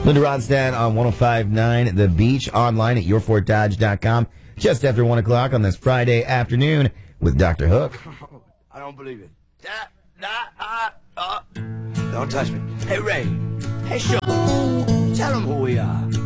Linda Ronstadt on 105.9 The Beach, online at yourfortdodge.com. Just after 1 o'clock on this Friday afternoon with Dr. Hook. I don't believe it. Don't touch me. Hey, Ray. Hey, Sean. Tell them who we are.